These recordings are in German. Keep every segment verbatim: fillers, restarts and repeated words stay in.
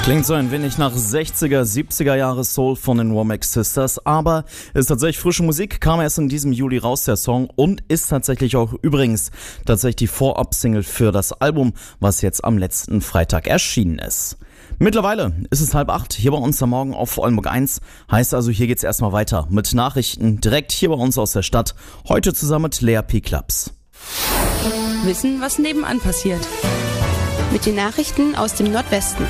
Klingt so ein wenig nach sechziger, siebziger Jahre Soul von den Womack Sisters, aber ist tatsächlich frische Musik, kam erst in diesem Juli raus, der Song, und ist tatsächlich auch übrigens tatsächlich die Vorab-Single für das Album, was jetzt am letzten Freitag erschienen ist. Mittlerweile ist es halb acht, hier bei uns am Morgen auf Oldenburg eins, heißt also, hier geht's erstmal weiter mit Nachrichten direkt hier bei uns aus der Stadt, heute zusammen mit Lea P-Klaps. Wissen, was nebenan passiert. Mit den Nachrichten aus dem Nordwesten.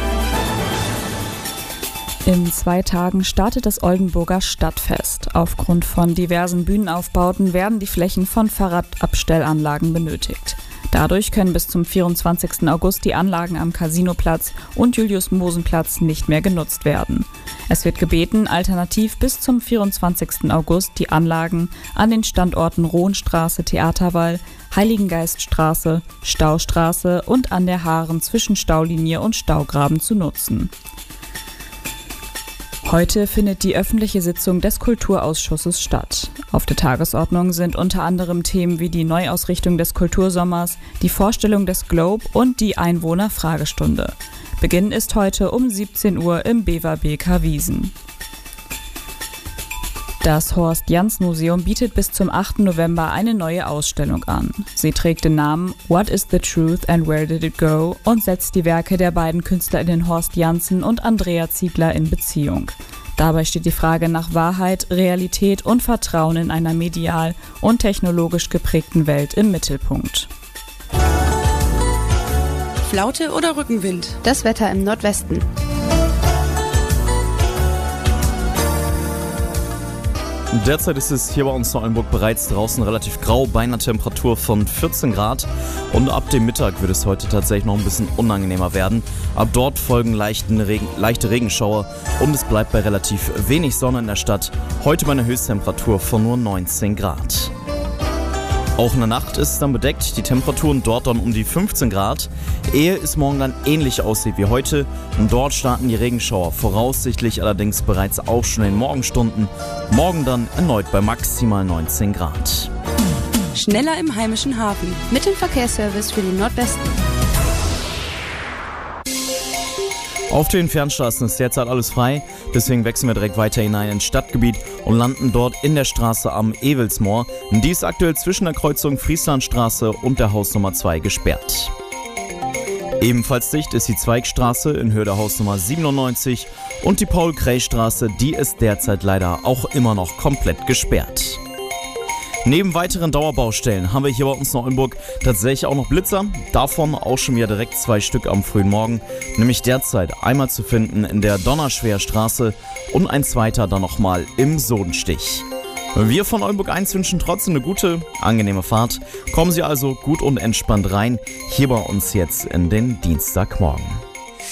In zwei Tagen startet das Oldenburger Stadtfest. Aufgrund von diversen Bühnenaufbauten werden die Flächen von Fahrradabstellanlagen benötigt. Dadurch können bis zum vierundzwanzigsten August die Anlagen am Casinoplatz und Julius-Mosen-Platz nicht mehr genutzt werden. Es wird gebeten, alternativ bis zum vierundzwanzigsten August die Anlagen an den Standorten Rohnstraße, Theaterwall, Heiligengeiststraße, Staustraße und an der Haaren zwischen Staulinie und Staugraben zu nutzen. Heute findet die öffentliche Sitzung des Kulturausschusses statt. Auf der Tagesordnung sind unter anderem Themen wie die Neuausrichtung des Kultursommers, die Vorstellung des Globe und die Einwohnerfragestunde. Beginn ist heute um siebzehn Uhr im Bever B K Wiesen. Das Horst-Janz-Museum bietet bis zum achten November eine neue Ausstellung an. Sie trägt den Namen What is the Truth and Where did it go und setzt die Werke der beiden KünstlerInnen Horst Janssen und Andrea Ziegler in Beziehung. Dabei steht die Frage nach Wahrheit, Realität und Vertrauen in einer medial und technologisch geprägten Welt im Mittelpunkt. Flaute oder Rückenwind? Das Wetter im Nordwesten. Derzeit ist es hier bei uns in Oldenburg bereits draußen relativ grau, bei einer Temperatur von vierzehn Grad, und ab dem Mittag wird es heute tatsächlich noch ein bisschen unangenehmer werden. Ab dort folgen leichten Regen, leichte Regenschauer und es bleibt bei relativ wenig Sonne in der Stadt. Heute bei einer Höchsttemperatur von nur neunzehn Grad. Auch in der Nacht ist es dann bedeckt, die Temperaturen dort dann um die fünfzehn Grad, ehe es morgen dann ähnlich aussieht wie heute. Und dort starten die Regenschauer, voraussichtlich allerdings bereits auch schon in den Morgenstunden. Morgen dann erneut bei maximal neunzehn Grad. Schneller im heimischen Hafen. Mit dem Verkehrsservice für den Nordwesten. Auf den Fernstraßen ist derzeit alles frei, deswegen wechseln wir direkt weiter hinein ins Stadtgebiet und landen dort in der Straße am Ewelsmoor. Die ist aktuell zwischen der Kreuzung Frieslandstraße und der Hausnummer zwei gesperrt. Ebenfalls dicht ist die Zweigstraße in Höhe der Hausnummer siebenundneunzig und die Paul-Krey-Straße, die ist derzeit leider auch immer noch komplett gesperrt. Neben weiteren Dauerbaustellen haben wir hier bei uns in Oldenburg tatsächlich auch noch Blitzer, davon auch schon wieder direkt zwei Stück am frühen Morgen, nämlich derzeit einmal zu finden in der Donnerschwerstraße und ein zweiter dann nochmal im Sodenstich. Wir von Oldenburg eins wünschen trotzdem eine gute, angenehme Fahrt. Kommen Sie also gut und entspannt rein, hier bei uns jetzt in den Dienstagmorgen.